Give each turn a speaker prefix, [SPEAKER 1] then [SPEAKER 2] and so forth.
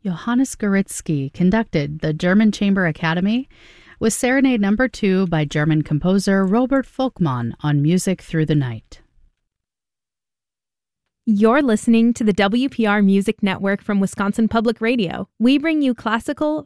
[SPEAKER 1] Johannes Goritzky conducted the German Chamber Academy with Serenade No. 2 by German composer Robert Volkmann on Music Through the Night.
[SPEAKER 2] You're listening to the WPR Music Network from Wisconsin Public Radio. We bring you classical,